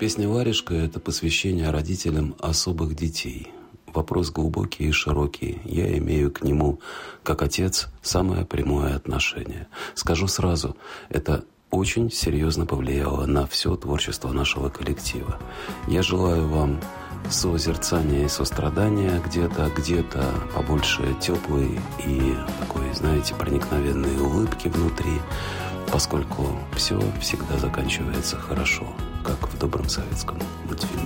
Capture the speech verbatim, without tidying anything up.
Песня «Варежка» — это посвящение родителям особых детей. Вопрос глубокий и широкий. Я имею к нему, как отец, самое прямое отношение. Скажу сразу, это очень серьезно повлияло на все творчество нашего коллектива. Я желаю вам созерцания и сострадания где-то, где-то побольше теплой и такой, знаете, проникновенной улыбки внутри, поскольку все всегда заканчивается хорошо, как в добром советском мультфильме.